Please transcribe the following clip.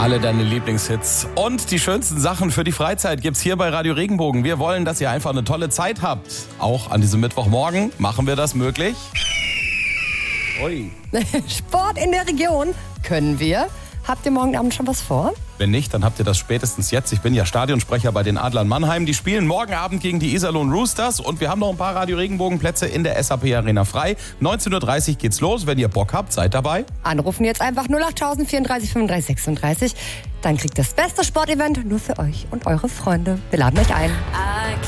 Alle deine Lieblingshits und die schönsten Sachen für die Freizeit gibt's hier bei Radio Regenbogen. Wir wollen, dass ihr einfach eine tolle Zeit habt. Auch an diesem Mittwochmorgen machen wir das möglich. Ui. Sport in der Region können wir. Habt ihr morgen Abend schon was vor? Wenn nicht, dann habt ihr das spätestens jetzt. Ich bin ja Stadionsprecher bei den Adlern Mannheim. Die spielen morgen Abend gegen die Iserlohn Roosters und wir haben noch ein paar Radio Regenbogen Plätze in der SAP Arena frei. 19:30 Uhr geht's los. Wenn ihr Bock habt, seid dabei. Anrufen jetzt einfach 08000 34 35 36. Dann kriegt das beste Sportevent nur für euch und eure Freunde. Wir laden euch ein.